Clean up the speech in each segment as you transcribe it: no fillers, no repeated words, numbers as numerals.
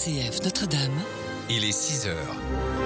RCF Notre-Dame. Il est 6 heures.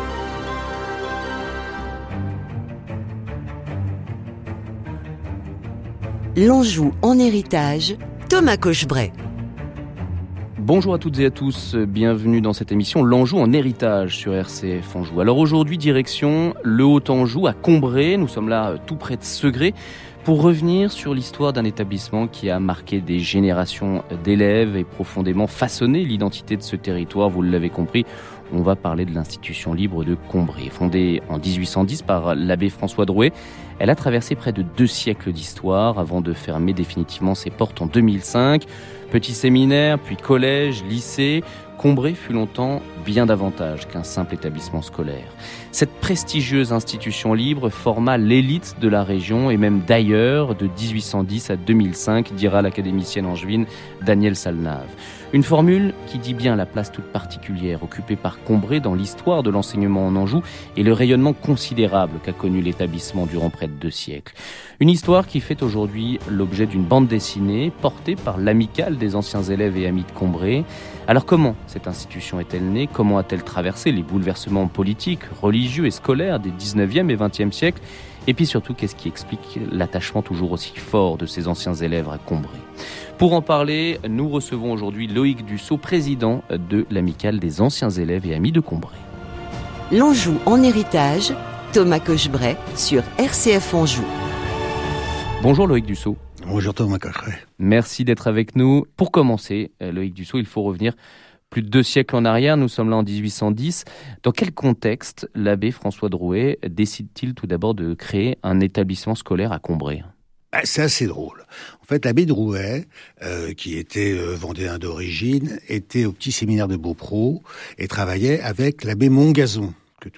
L'Anjou en héritage, Thomas Cochebray. Bonjour à toutes et à tous, bienvenue dans cette émission L'Anjou en héritage sur RCF Anjou. Alors aujourd'hui, direction le Haut-Anjou à Combray, nous sommes là tout près de Segré, pour revenir sur l'histoire d'un établissement qui a marqué des générations d'élèves et profondément façonné l'identité de ce territoire, vous l'avez compris. On va parler de l'institution libre de Combray. Fondée en 1810 par l'abbé François Drouet, elle a traversé près de 2 siècles d'histoire avant de fermer définitivement ses portes en 2005. Petit séminaire, puis collège, lycée, Combray fut longtemps bien davantage qu'un simple établissement scolaire. Cette prestigieuse institution libre forma l'élite de la région et même d'ailleurs de 1810 à 2005, dira l'académicienne angevine Danielle Salnave. Une formule qui dit bien la place toute particulière occupée par Combray dans l'histoire de l'enseignement en Anjou et le rayonnement considérable qu'a connu l'établissement durant près de 2 siècles. Une histoire qui fait aujourd'hui l'objet d'une bande dessinée portée par l'amicale des anciens élèves et amis de Combray. Alors comment cette institution est-elle née ? Comment a-t-elle traversé les bouleversements politiques, religieux et scolaires des 19e et 20e siècles ? Et puis surtout, qu'est-ce qui explique l'attachement toujours aussi fort de ces anciens élèves à Combray ? Pour en parler, nous recevons aujourd'hui Loïc Dussault, président de l'amicale des anciens élèves et amis de Combray. L'Anjou en héritage, Thomas Cochebray sur RCF Anjou. Bonjour Loïc Dussault. Bonjour Thomas Cochebray. Merci d'être avec nous. Pour commencer, Loïc Dussault, il faut revenir plus de 2 siècles en arrière, nous sommes là en 1810. Dans quel contexte l'abbé François Drouet décide-t-il tout d'abord de créer un établissement scolaire à Combray ? C'est assez drôle. En fait, l'abbé Drouet, qui était vendéen d'origine, était au petit séminaire de Beaupro et travaillait avec l'abbé Montgazon.